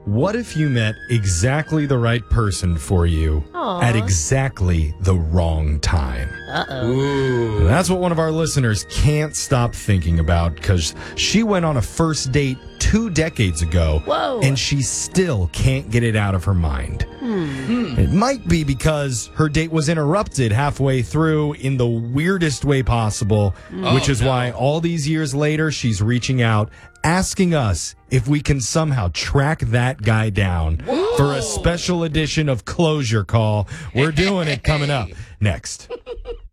What if you met exactly the right person for you at exactly the wrong time? Ooh. That's what one of our listeners can't stop thinking about because she went on a first date 2 decades ago. Whoa. And she still can't get it out of her mind. It might be because her date was interrupted halfway through in the weirdest way possible, which is why all these years later she's reaching out, asking us if we can somehow track that guy down for a special edition of Closure Call. We're doing it coming up next.